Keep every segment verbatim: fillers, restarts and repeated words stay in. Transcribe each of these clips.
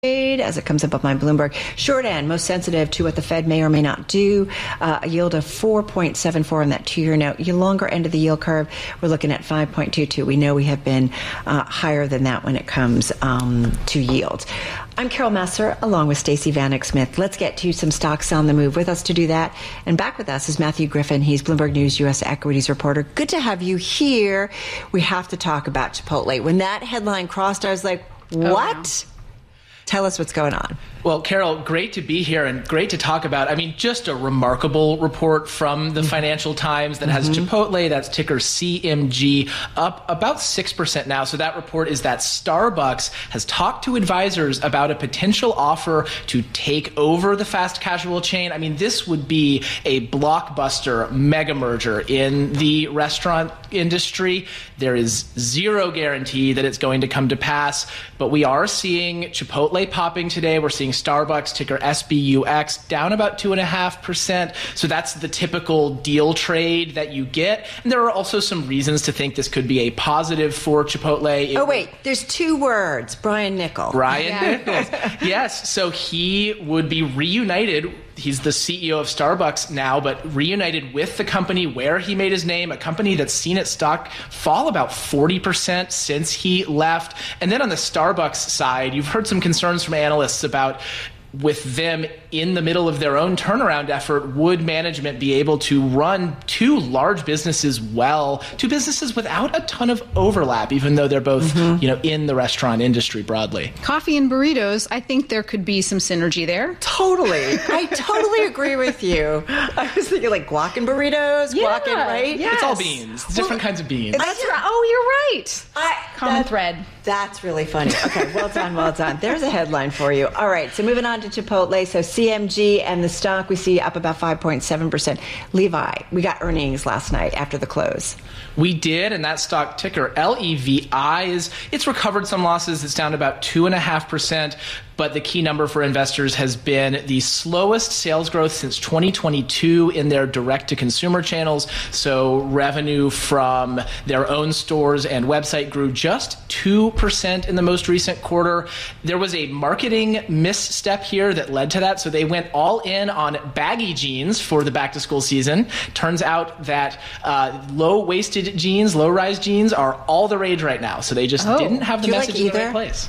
as it comes up on my Bloomberg. Short end, most sensitive to what the Fed may or may not do. Uh, a yield of four point seven four on that two-year note. Your longer end of the yield curve, we're looking at five point two two. We know we have been uh, higher than that when it comes um, to yields. I'm Carol Messer, along with Stacey Vanek Smith. Let's get to some stocks on the move. With us to do that, and back with us is Matthew Griffin. He's Bloomberg News U S equities reporter. Good to have you here. We have to talk about Chipotle. When that headline crossed, I was like, what? Oh, no. Tell us what's going on. Well, Carol, great to be here and great to talk about. I mean, just a remarkable report from the Financial Times that has mm-hmm. Chipotle, that's ticker C M G, up about six percent now. So that report is that Starbucks has talked to advisors about a potential offer to take over the fast casual chain. I mean, this would be a blockbuster mega merger in the restaurant industry. There is zero guarantee that it's going to come to pass, but we are seeing Chipotle popping today. We're seeing Starbucks, ticker S B U X, down about two point five percent. So that's the typical deal trade that you get. And there are also some reasons to think this could be a positive for Chipotle. It oh, wait, there's two words. Brian Niccol. Brian yeah. Nichols. Yes, so he would be reunited. He's the C E O of Starbucks now, but reunited with the company where he made his name, a company that's seen its stock fall about forty percent since he left. And then on the Starbucks side, you've heard some concerns from analysts about with them in the middle of their own turnaround effort, would management be able to run two large businesses well, two businesses without a ton of overlap, even though they're both, mm-hmm. you know, in the restaurant industry broadly? Coffee and burritos, I think there could be some synergy there. Totally. I totally agree with you. I was thinking like guac and burritos, yeah, guac and right? Yes. It's all beans, it's different well, kinds of beans. That's right. Oh, you're right. I, Common that, thread. That's really funny. Okay, well done, well done. There's a headline for you. All right, so moving on to Chipotle. So C M G and the stock we see up about five point seven percent. Levi, we got earnings last night after the close. We did, and that stock ticker L E V I is it's recovered some losses. It's down about two and a half percent. But the key number for investors has been the slowest sales growth since twenty twenty-two in their direct-to-consumer channels. So revenue from their own stores and website grew just two percent in the most recent quarter. There was a marketing misstep here that led to that. So they went all in on baggy jeans for the back-to-school season. Turns out that uh, low-waisted jeans, low-rise jeans are all the rage right now. So they just oh, didn't have the message like in the right place.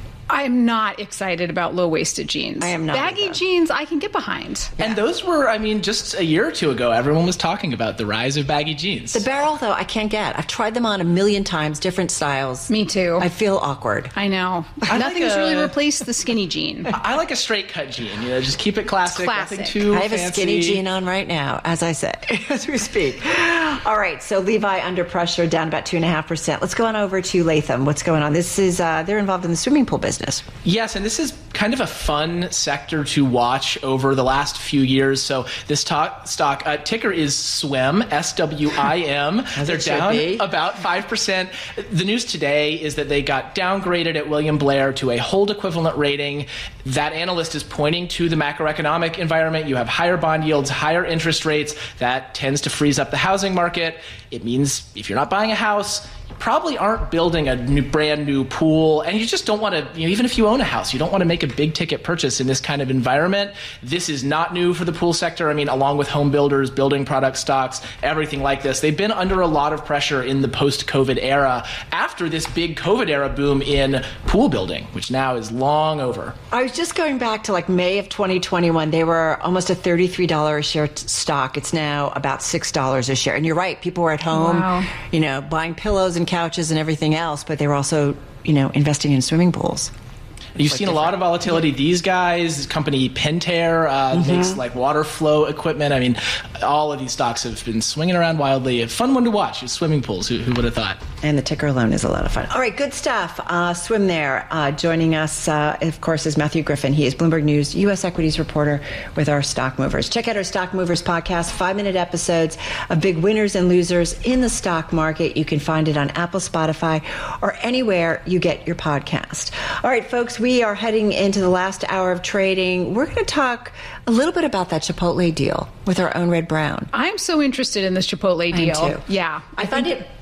I'm not excited about low-waisted jeans. I am not. Baggy either. jeans, I can get behind. Yeah. And those were, I mean, just a year or two ago, everyone was talking about the rise of baggy jeans. The barrel, though, I can't get. I've tried them on a million times, different styles. Me too. I feel awkward. I know. I Nothing's like a, really replaced the skinny jean. I like a straight cut jean. You know, just keep it classic. Classic. Nothing too I have fancy. a skinny jean on right now, as I said, as we speak. All right, so Levi under pressure, down about two and a half percent. Let's go on over to Latham. What's going on? This is uh, they're involved in the swimming pool business. Yes, and this is kind of a fun sector to watch over the last few years. So this talk, stock uh, ticker is SWIM, S W I M. They're down be. about five percent. The news today is that they got downgraded at William Blair to a hold equivalent rating. That analyst is pointing to the macroeconomic environment. You have higher bond yields, higher interest rates. That tends to freeze up the housing market. It means if you're not buying a house, you probably aren't building a new, brand new pool, and you just don't want to, you know, even if you own a house, you don't want to make a big ticket purchase in this kind of environment. This is not new for the pool sector. I mean, along with home builders, building product stocks, everything like this, they've been under a lot of pressure in the post-COVID era after this big COVID era boom in pool building, which now is long over. I was just going back to like May of twenty twenty-one. They were almost a thirty-three dollars a share t- stock. It's now about six dollars a share. And you're right, people were at home, wow. you know, buying pillows and couches and everything else, but they were also, you know, investing in swimming pools. You've like seen a lot of volatility. These guys, this company Pentair uh, mm-hmm. makes like water flow equipment. I mean, all of these stocks have been swinging around wildly. A fun one to watch is swimming pools. Who, who would have thought? And the ticker alone is a lot of fun. All right, good stuff. Uh, swim there. Uh, joining us, uh, of course, is Matthew Griffin. He is Bloomberg News U S equities reporter with our Stock Movers. Check out our Stock Movers podcast, five-minute episodes of big winners and losers in the stock market. You can find it on Apple, Spotify, or anywhere you get your podcast. All right, folks, we are heading into the last hour of trading. We're going to talk a little bit about that Chipotle deal with our own Red Brown. I'm so interested in this Chipotle deal. I am too. Yeah. I, I find it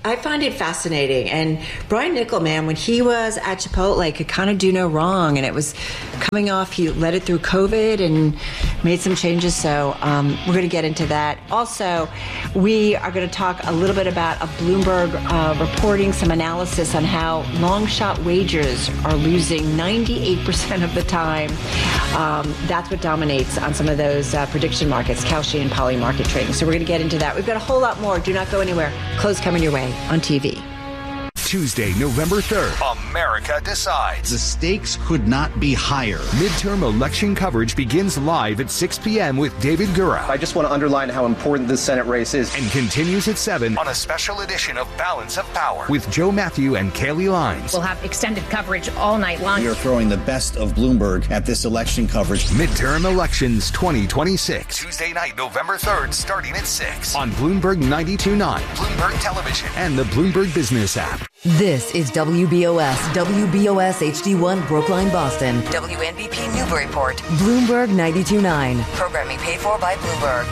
I find it fascinating. And Brian Niccol, man, when he was at Chipotle, could kind of do no wrong. And it was coming off, he led it through COVID and made some changes. So um, we're going to get into that. Also, we are going to talk a little bit about a Bloomberg uh, reporting some analysis on how long shot wagers are losing ninety-eight percent of the time. Um, that's what dominates on some of those uh, prediction markets, Kalshi and Poly market trading. So we're going to get into that. We've got a whole lot more. Do not go anywhere. Close coming your way on T V. Tuesday, November third. America Decides. The stakes could not be higher. Midterm election coverage begins live at six p.m. with David Gura. I just want to underline how important this Senate race is. And continues at seven on a special edition of Balance of Power with Joe Matthew and Kaylee Lines. We'll have extended coverage all night long. We are throwing the best of Bloomberg at this election coverage. Midterm Elections twenty twenty-six. Tuesday night, November third, starting at six on Bloomberg ninety-two point nine, Bloomberg Television, and the Bloomberg Business app. This is W B O S, W B O S H D one Brookline, Boston. W N B P Newburyport. Bloomberg ninety-two point nine. Programming paid for by Bloomberg.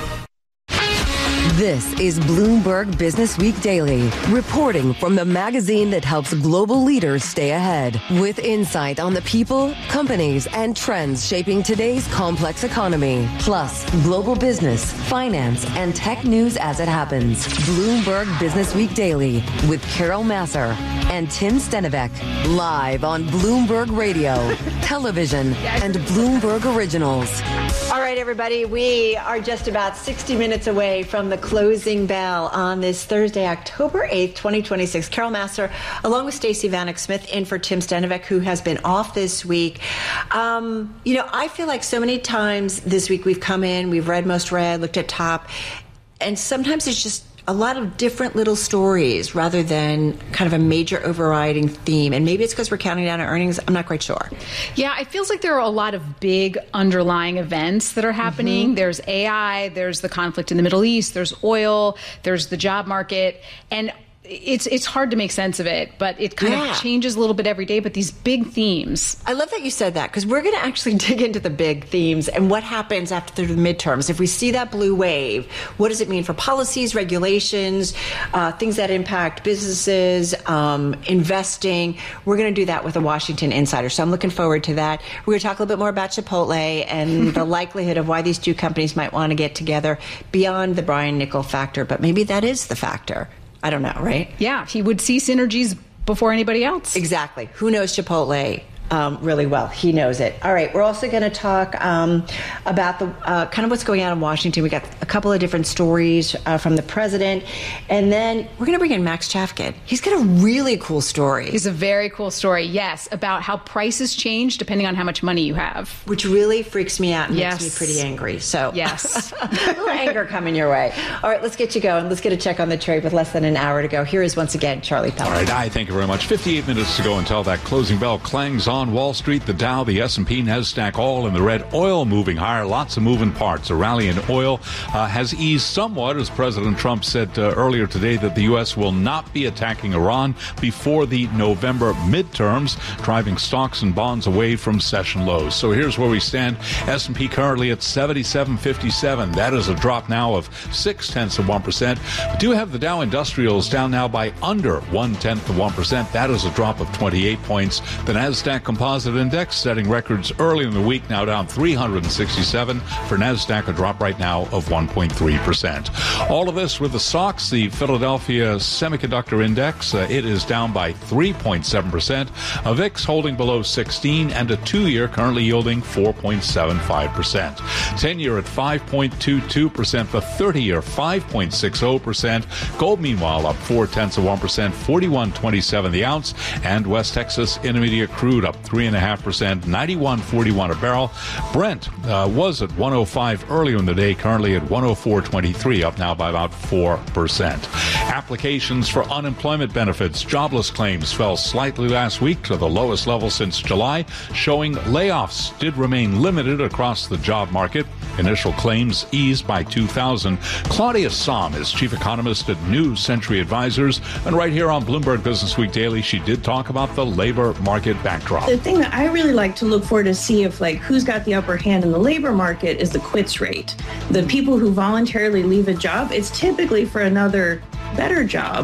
This is Bloomberg Business Week Daily, reporting from the magazine that helps global leaders stay ahead, with insight on the people, companies, and trends shaping today's complex economy, plus global business, finance, and tech news as it happens. Bloomberg Business Week Daily with Carol Masser and Tim Stenivek, live on Bloomberg Radio, television, and Bloomberg Originals. All right, everybody, we are just about sixty minutes away from the closing bell on this Thursday, October eighth, twenty twenty-six. Carol Masser, along with Stacey Vanek Smith, in for Tim Stenivek, who has been off this week. Um, you know, I feel like so many times this week we've come in, we've read Most Read, looked at Top, and sometimes it's just a lot of different little stories rather than kind of a major overriding theme. And maybe it's because we're counting down our earnings. I'm not quite sure. Yeah, it feels like there are a lot of big underlying events that are happening. Mm-hmm. There's A I, there's the conflict in the Middle East, there's oil, there's the job market. And it's it's hard to make sense of it, but it kind yeah. of changes a little bit every day. But these big themes. I love that you said that, because we're going to actually dig into the big themes and what happens after the midterms. If we see that blue wave, what does it mean for policies, regulations, uh, things that impact businesses, um, investing? We're going to do that with a Washington Insider. So I'm looking forward to that. We're going to talk a little bit more about Chipotle and the likelihood of why these two companies might want to get together beyond the Brian Niccol factor. But maybe that is the factor. I don't know, right? Yeah, he would see synergies before anybody else. Exactly. Who knows Chipotle um, really well? He knows it. All right, we're also going to talk um, about the uh, kind of what's going on in Washington. We got a couple of different stories uh, from the president, and then we're going to bring in Max Chafkin. He's got a really cool story. He's a very cool story, yes, about how prices change depending on how much money you have, which really freaks me out and yes. makes me pretty angry. So yes, a little anger coming your way. All right, let's get you going. Let's get a check on the trade with less than an hour to go. Here is once again Charlie Pellet. All right, I thank you very much. fifty-eight minutes to go until that closing bell clangs on Wall Street. The Dow, the S and P, NASDAQ, all in the red. Oil moving higher. Lots of moving parts. A rally in oil uh, has eased somewhat, as President Trump said uh, earlier today that the U S will not be attacking Iran before the November midterms, driving stocks and bonds away from session lows. So here's where we stand. S and P currently at seventy-seven fifty-seven. That is a drop now of six tenths of one percent. We do have the Dow Industrials down now by under one tenth of one percent. That is a drop of twenty-eight points. The NASDAQ Composite Index setting records early in the week, now down three hundred sixty-seven. For NASDAQ, a drop right now of one point three percent. All of this with the S O X, the Philadelphia Semiconductor Index. Uh, it is down by three point seven percent. A V I X holding below sixteen, and a two-year currently yielding four point seven five percent. ten-year at five point two two percent. The thirty-year five point six zero percent. Gold, meanwhile, up four tenths of one percent, forty-one twenty-seven the ounce. And West Texas Intermediate crude up three and a half percent, ninety-one forty-one a barrel. Brent uh, was at one oh five earlier in the day, currently at one oh four twenty-three, up now by about four percent. Applications for unemployment benefits, jobless claims fell slightly last week to the lowest level since July, showing layoffs did remain limited across the job market. Initial claims eased by two thousand. Claudia Sahm is chief economist at New Century Advisors, and right here on Bloomberg Business Week Daily, she did talk about the labor market backdrop. The thing that I really like to look for to see if like who's got the upper hand in the labor market is the quits rate. The people who voluntarily leave a job, it's typically for another better job.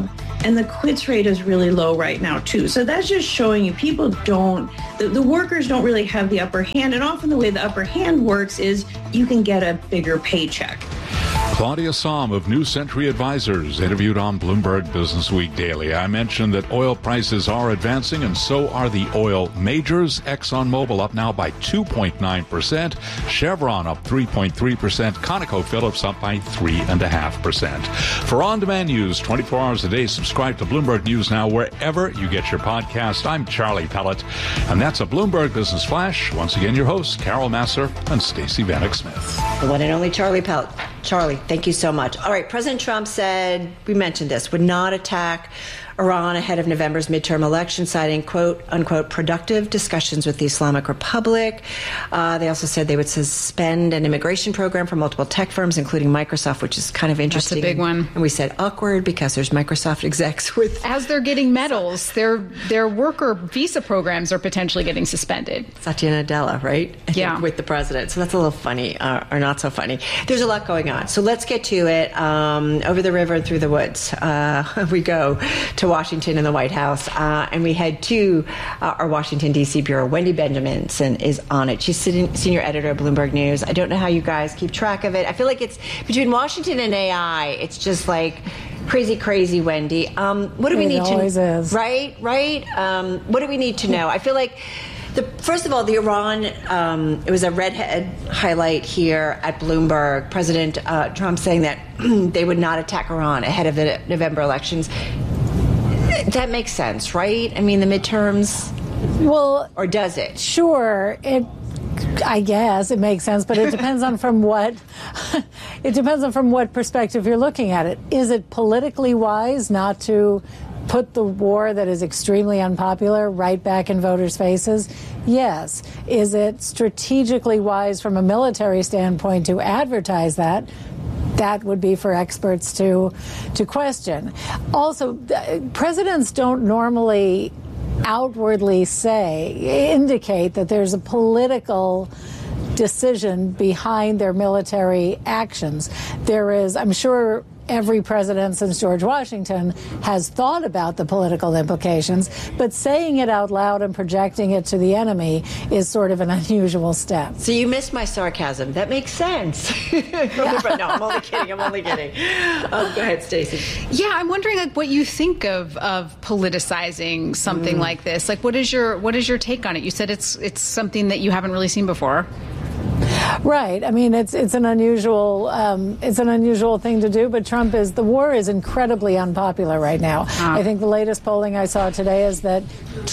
And the quits rate is really low right now, too. So that's just showing you people don't, the, the workers don't really have the upper hand. And often the way the upper hand works is you can get a bigger paycheck. Claudia Sahm of New Century Advisors interviewed on Bloomberg Business Week Daily. I mentioned that oil prices are advancing, and so are the oil majors. ExxonMobil up now by two point nine percent. Chevron up three point three percent. ConocoPhillips up by three point five percent. For on-demand news twenty-four hours a day, subscribe to Bloomberg News Now wherever you get your podcast. I'm Charlie Pellet, and that's a Bloomberg Business Flash. Once again, your hosts, Carol Masser and Stacey Vanek Smith. The one and only Charlie Pellet. Charlie, thank you so much. All right, President Trump said, we mentioned this, would not attack Iran ahead of November's midterm election, citing, quote, unquote, productive discussions with the Islamic Republic. Uh, they also said they would suspend an immigration program for multiple tech firms, including Microsoft, which is kind of interesting. That's a big one. And we said awkward because there's Microsoft execs with... As they're getting medals, their their worker visa programs are potentially getting suspended. Satya Nadella, right? I yeah. Think, with the president. So that's a little funny, uh, or not so funny. There's a lot going on. So let's get to it. Um, over the river and through the woods, uh, we go to Washington and the White House, uh, and we head to uh, our Washington, D C bureau. Wendy Benjaminson is on it. She's sitting, senior editor of Bloomberg News. I don't know how you guys keep track of it. I feel like it's between Washington and A I. It's just like crazy, crazy, Wendy. Um, what do we it need always to? Is. Right, right. Um, what do we need to know? I feel like. The, first of all, the Iran, um, it was a redhead highlight here at Bloomberg. President uh, Trump saying that they would not attack Iran ahead of the November elections. That makes sense, right? I mean, the midterms. Well, or does it? Sure, it. I guess it makes sense, but it depends on from what. It depends on from what perspective you're looking at it. Is it politically wise not to put the war that is extremely unpopular right back in voters' faces? Yes. Is it strategically wise from a military standpoint to advertise that? That would be for experts to to question. Also, presidents don't normally outwardly say, indicate that there's a political decision behind their military actions. There is, I'm sure, every president since George Washington has thought about the political implications, but saying it out loud and projecting it to the enemy is sort of an unusual step. So you missed my sarcasm. That makes sense. No, I'm only kidding. I'm only kidding. Um, go ahead, Stacey. Yeah, I'm wondering like what you think of of politicizing something mm. like this. Like, what is your what is your take on it? You said it's it's something that you haven't really seen before. Right. I mean, it's it's an unusual um, it's an unusual thing to do. But Trump is the war is incredibly unpopular right now. Ah. I think the latest polling I saw today is that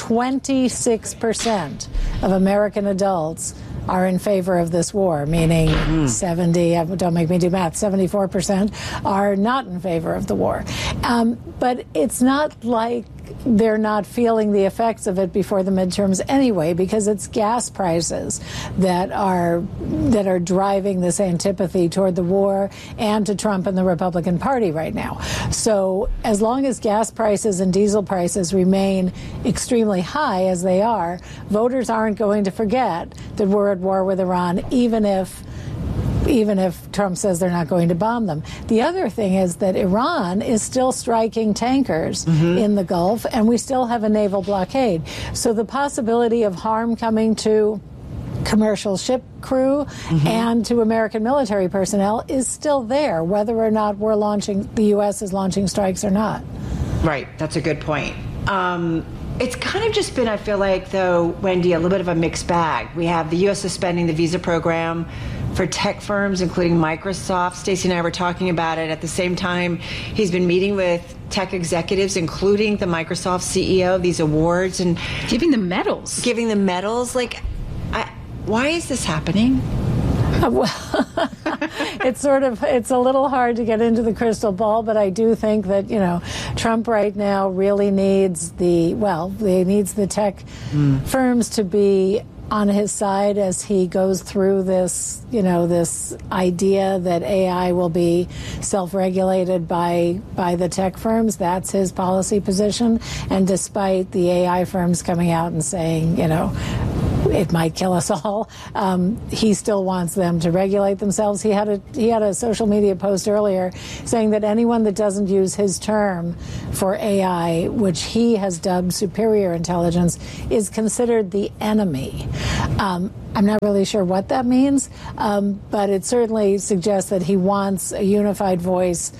twenty-six percent of American adults are in favor of this war, meaning mm. seventy, don't make me do math, seventy-four percent are not in favor of the war. Um, but it's not like they're not feeling the effects of it before the midterms anyway, because it's gas prices that are that are driving this antipathy toward the war and to Trump and the Republican Party right now. So as long as gas prices and diesel prices remain extremely high as they are, voters aren't going to forget that we're at war with Iran, even if even if Trump says they're not going to bomb them. The other thing is that Iran is still striking tankers mm-hmm. in the Gulf, and we still have a naval blockade. So the possibility of harm coming to commercial ship crew mm-hmm. and to American military personnel is still there, whether or not we're launching, the U S is launching strikes or not. Right. That's a good point. Um, It's kind of just been, I feel like, though, Wendy, a little bit of a mixed bag. We have the U S suspending the visa program for tech firms, including Microsoft. Stacey and I were talking about it. At the same time, he's been meeting with tech executives, including the Microsoft C E O, these awards. And giving them medals. Giving them medals. Like, I, why is this happening? Well, it's sort of, it's a little hard to get into the crystal ball, but I do think that, you know, Trump right now really needs the, well, he needs the tech mm. firms to be on his side as he goes through this, you know, this idea that A I will be self-regulated by by the tech firms. That's his policy position. And despite the A I firms coming out and saying, you know, it might kill us all. Um, he still wants them to regulate themselves. He had a he had a social media post earlier saying that anyone that doesn't use his term for A I, which he has dubbed superior intelligence, is considered the enemy. Um, I'm not really sure what that means, um, but it certainly suggests that he wants a unified voice,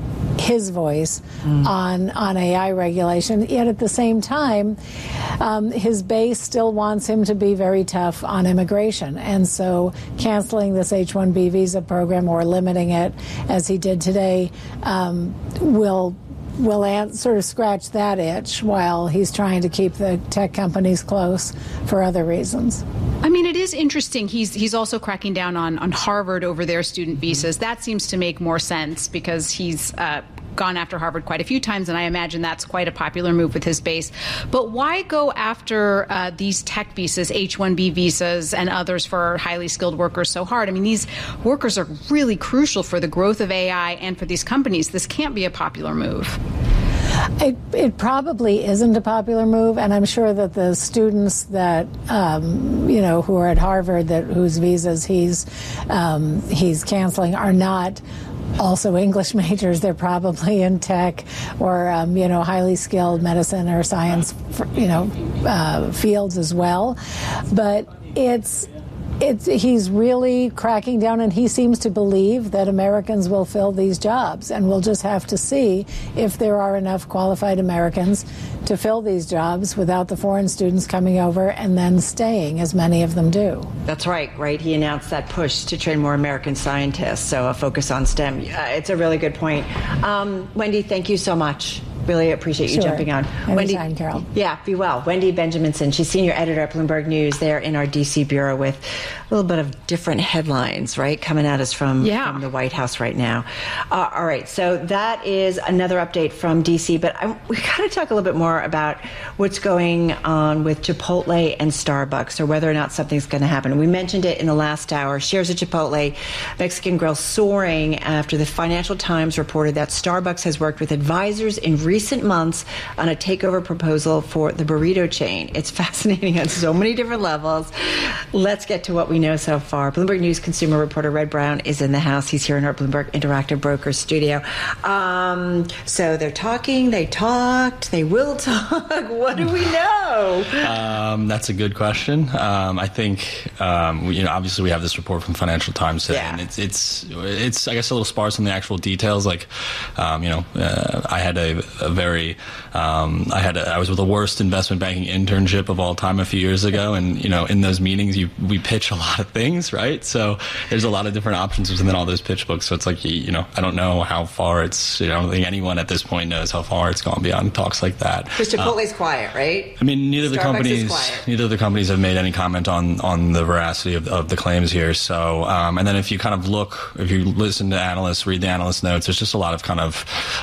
his voice mm. on on A I regulation. Yet at the same time, um, his base still wants him to be very tough on immigration. And so canceling this H one B visa program or limiting it, as he did today, um, will will an- sort of scratch that itch while he's trying to keep the tech companies close for other reasons. I mean, it is interesting. He's he's also cracking down on, on Harvard over their student visas. That seems to make more sense because he's uh, gone after Harvard quite a few times, and I imagine that's quite a popular move with his base. But why go after uh, these tech visas, H one B visas, and others for highly skilled workers so hard? I mean, these workers are really crucial for the growth of A I and for these companies. This can't be a popular move. It, it probably isn't a popular move, and I'm sure that the students that um, you know who are at Harvard, that whose visas he's um, he's canceling, are not also English majors. They're probably in tech or um, you know highly skilled medicine or science you know uh, fields as well. But it's. It's, he's really cracking down, and he seems to believe that Americans will fill these jobs, and we'll just have to see if there are enough qualified Americans to fill these jobs without the foreign students coming over and then staying, as many of them do. That's right, right? He announced that push to train more American scientists, so a focus on STEM. Uh, it's a really good point. Um, Wendy, thank you so much. Really appreciate you sure. jumping on. Anytime, Wendy, Carol. Yeah, be well. Wendy Benjaminson, she's senior editor at Bloomberg News there in our D C bureau with a little bit of different headlines, right, coming at us from, yeah. from the White House right now. Uh, all right, so that is another update from D C, but I, we got to talk a little bit more about what's going on with Chipotle and Starbucks, or whether or not something's going to happen. We mentioned it in the last hour. Shares of Chipotle Mexican Grill soaring after the Financial Times reported that Starbucks has worked with advisors in recent recent months on a takeover proposal for the burrito chain. It's fascinating on so many different levels. Let's get to what we know so far. Bloomberg News consumer reporter Red Brown is in the house. He's here in our Bloomberg Interactive Brokers studio. Um, so they're talking, they talked, they will talk. What do we know? Um, that's a good question. Um, I think, um, you know, obviously we have this report from Financial Times today, yeah. and it's, it's, it's, I guess, a little sparse on the actual details. Like, um, you know, uh, I had a, a very, um, I had, a, I was with the worst investment banking internship of all time a few years ago, and you know, in those meetings, you we pitch a lot of things, right? So there's a lot of different options within all those pitch books. So it's like, you know, I don't know how far it's. You know, I don't think anyone at this point knows how far it's gone beyond talks like that. Because Chipotle's uh, quiet, right? I mean, neither of the companies, neither of the companies have made any comment on on the veracity of, of the claims here. So, um, and then if you kind of look, if you listen to analysts, read the analyst notes, there's just a lot of kind of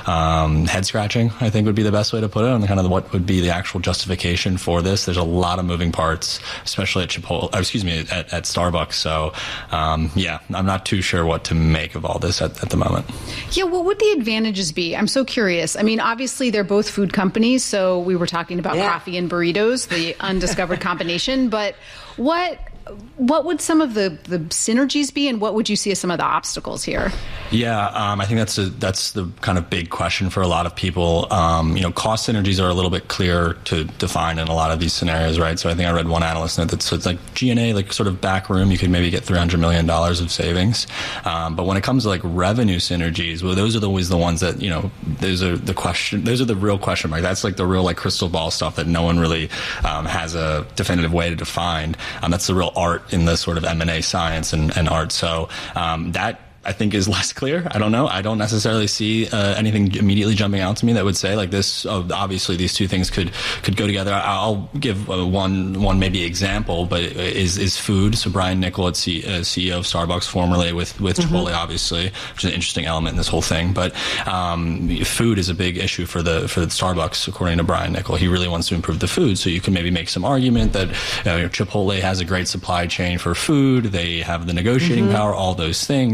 um, head scratching, I think would be the best way to put it, on kind of what would be the actual justification for this. There's a lot of moving parts, especially at Chipotle, or excuse me, at, at Starbucks. So, um, yeah, I'm not too sure what to make of all this at, at the moment. Yeah, what would the advantages be? I'm so curious. I mean, obviously, they're both food companies, so we were talking about yeah. coffee and burritos, the undiscovered combination, but what... What would some of the, the synergies be, and what would you see as some of the obstacles here? Yeah, um, I think that's a, that's the kind of big question for a lot of people. Um, you know, cost synergies are a little bit clearer to define in a lot of these scenarios, right? So I think I read one analyst note that said like G and A, like sort of back room, you could maybe get three hundred million dollars of savings. Um, but when it comes to like revenue synergies, well, those are always the ones that, you know, those are the question, those are the real question mark. That's like the real like crystal ball stuff that no one really um, has a definitive way to define. Um, that's the real art in the sort of M and A science and, and art. So um, that, I think, is less clear. I don't know. I don't necessarily see uh, anything immediately jumping out to me that would say like this. Oh, obviously, these two things could could go together. I'll give uh, one one maybe example, but is is food. So Brian Niccol, at C, uh, C E O of Starbucks, formerly with with mm-hmm. Chipotle, obviously, which is an interesting element in this whole thing. But um, food is a big issue for the for the Starbucks, according to Brian Niccol. He really wants to improve the food. So you can maybe make some argument that you know, Chipotle has a great supply chain for food. They have the negotiating mm-hmm. power. All those things.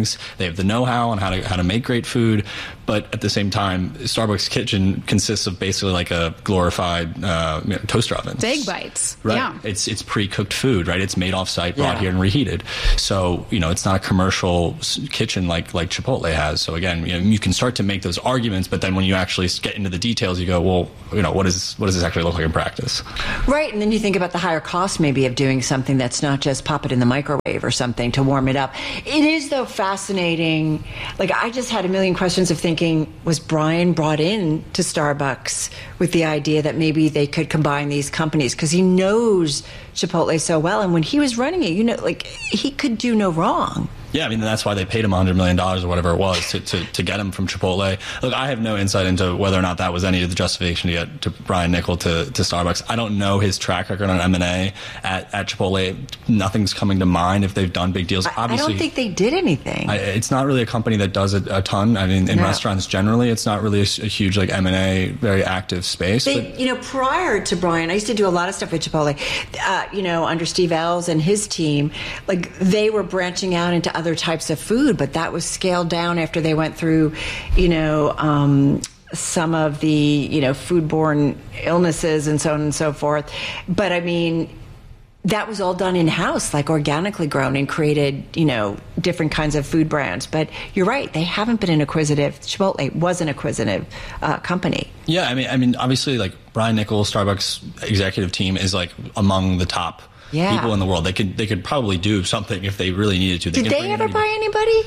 They have the know-how on how to how to make great food. But at the same time, Starbucks kitchen consists of basically like a glorified uh, you know, toaster oven. Egg bites. Right. Yeah. It's it's pre-cooked food, right? It's made off-site, brought Yeah. here and reheated. So, you know, it's not a commercial s- kitchen like like Chipotle has. So again, you know, you can start to make those arguments, but then when you actually get into the details, you go, well, you know, what is what does this actually look like in practice? Right, and then you think about the higher cost maybe of doing something that's not just pop it in the microwave or something to warm it up. It is, though, fascinating. Like, I just had a million questions of thinking, was Brian brought in to Starbucks with the idea that maybe they could combine these companies? Because he knows Chipotle so well, and when he was running it, you know, like, he could do no wrong. Yeah, I mean, that's why they paid him one hundred million dollars or whatever it was to, to, to get him from Chipotle. Look, I have no insight into whether or not that was any of the justification to get to Brian Niccol to, to Starbucks. I don't know his track record on M and A at, at Chipotle. Nothing's coming to mind if they've done big deals. I, Obviously, I don't think they did anything. I, it's not really a company that does it a ton. I mean, in No. restaurants generally, it's not really a, a huge like M and A, very active space. They, but you know, prior to Brian, I used to do a lot of stuff with Chipotle. Uh, you know, under Steve Ells and his team, like they were branching out into other types of food, but that was scaled down after they went through, you know, um, some of the, you know, foodborne illnesses and so on and so forth. But I mean, that was all done in-house, like organically grown and created, you know, different kinds of food brands. But you're right, they haven't been an acquisitive. Chipotle was an acquisitive uh, company. yeah, I mean, I mean, obviously, like Brian Niccol, Starbucks executive team is like among the top Yeah. people in the world. They could they could probably do something if they really needed to. Did could they bring ever in- buy anybody?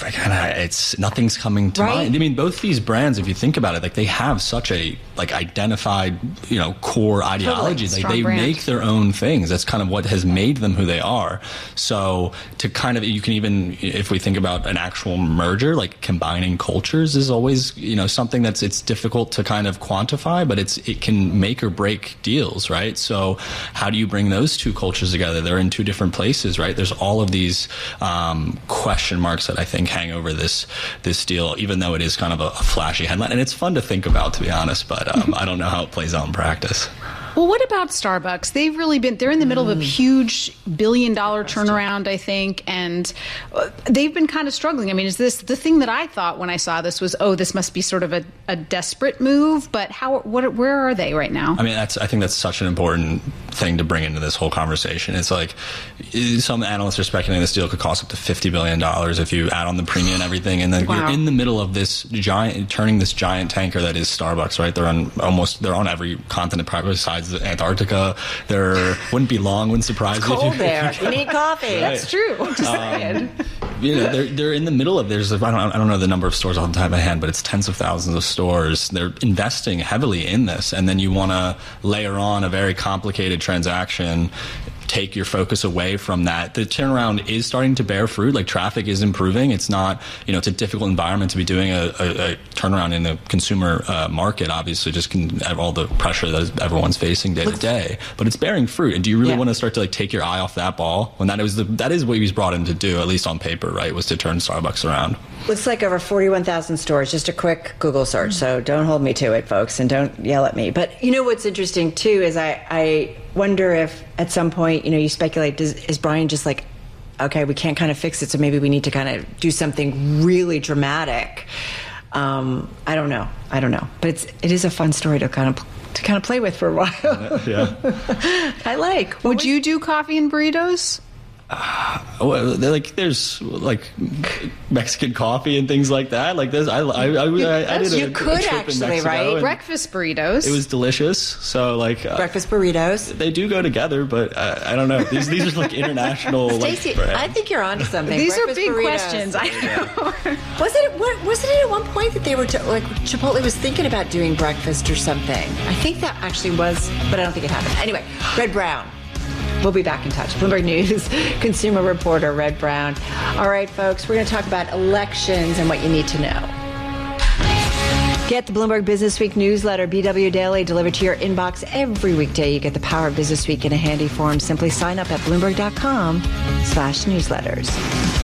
It's nothing's coming to Right. mind. I mean, both these brands, if you think about it, like they have such a like identified, you know, core ideology. Like Strong they brand. make their own things. That's kind of what has made them who they are. So to kind of, you can even, if we think about an actual merger, like combining cultures is always, you know, something that's it's difficult to kind of quantify, but it's it can make or break deals, right? So how do you bring those two cultures together? They're in two different places, right? There's all of these um, question marks that I think hang over this this deal, even though it is kind of a, a flashy headline, and it's fun to think about, to be honest. But um, I don't know how it plays out in practice. Well, what about Starbucks? They've really been, they're in the middle of a huge billion dollar turnaround, I think, and uh, they've been kind of struggling. I mean, is this the thing that I thought when I saw this was, oh, this must be sort of a, a desperate move, but how, what, where are they right now? I mean, that's, I think that's such an important thing to bring into this whole conversation. It's like some analysts are speculating this deal could cost up to fifty billion dollars if you add on the premium and everything. And then Wow. you're in the middle of this giant, turning this giant tanker that is Starbucks, right? They're on almost, they're on every continent probably besides Antarctica. There wouldn't be long, wouldn't surprise It's you. cold if there. You need coffee. Right. That's true. Just saying. You know, they're they're in the middle of there's I don't I don't know the number of stores off the top of my head, but it's tens of thousands of stores. They're investing heavily in this, and then you want to layer on a very complicated transaction. Take your focus away from that. The turnaround is starting to bear fruit. Like traffic is improving. It's not, you know, it's a difficult environment to be doing a, a, a turnaround in the consumer uh, market. Obviously, just can have all the pressure that everyone's facing day to day. But it's bearing fruit. And do you really Yeah. want to start to like take your eye off that ball when that was the that is what he was brought in to do, at least on paper, right? Was to turn Starbucks around. Looks like over forty-one thousand stores. Just a quick Google search, so don't hold me to it, folks, and don't yell at me. But you know what's interesting, too, is I, I wonder if at some point, you know, you speculate, does, is Brian just like, okay, we can't kind of fix it, so maybe we need to kind of do something really dramatic. Um, I don't know. I don't know. But it's, it is a fun story to kind of to kind of play with for a while. Yeah. I like. What Would was- you do coffee and burritos? Well, they're like there's like Mexican coffee and things like that. Like this, I I I, I, I did a, You could a trip actually, in Mexico, right? and Breakfast burritos. It was delicious. So like uh, Breakfast burritos. they do go together, but uh, I don't know. These these are like international. Stacey, like, brands. I think you're onto something. These are Breakfast big burritos. questions. I know. Wasn't it? What, wasn't it at one point that they were to, like Chipotle was thinking about doing breakfast or something? I think that actually was, but I don't think it happened. Anyway, Red Brown. We'll be back in touch. Bloomberg News consumer reporter Red Brown. All right, folks, we're going to talk about elections and what you need to know. Get the Bloomberg Business Week newsletter, B W Daily, delivered to your inbox every weekday. You get the power of Business Week in a handy form. Simply sign up at Bloomberg dot com slash newsletters.